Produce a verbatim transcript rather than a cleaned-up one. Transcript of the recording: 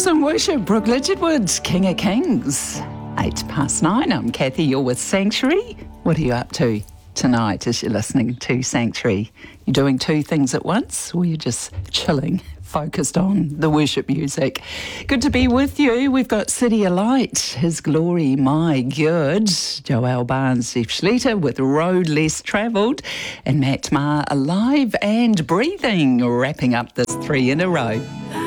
Awesome worship, Brooke Lidgerwood, King of Kings. Eight past nine, I'm Kathy, you're with Sanctuary. What are you up to tonight as you're listening to Sanctuary? You doing two things at once, or you're just chilling, focused on the worship music? Good to be with you. We've got City of Light, His Glory, My Good, Joel Barnes, Steve Schleter with Road Less Travelled, and Matt Maher, Alive and Breathing, wrapping up this three in a row.